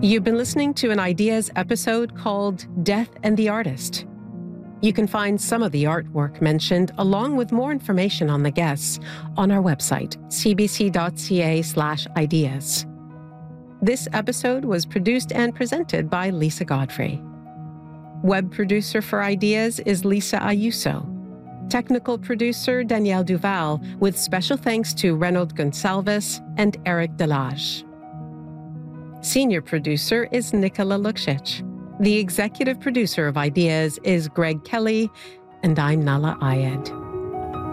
You've been listening to an Ideas episode called Death and the Artist. You can find some of the artwork mentioned, along with more information on the guests, on our website, cbc.ca/ideas. This episode was produced and presented by Lisa Godfrey. Web producer for Ideas is Lisa Ayuso. Technical producer Danielle Duval, with special thanks to Reynold Gonsalves and Eric Delage. Senior producer is Nicola Luksic. The executive producer of Ideas is Greg Kelly, and I'm Nahlah Ayed.